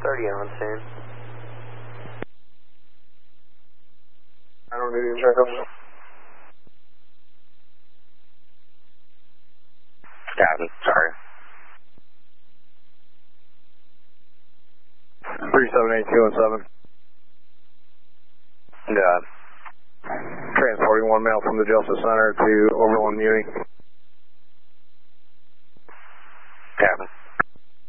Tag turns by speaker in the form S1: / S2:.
S1: 30 on scene.
S2: I don't need any checkups.
S3: Captain, sorry.
S2: 378-217.
S3: Yeah.
S2: Transporting one male from the Justice Center to Overland Muni.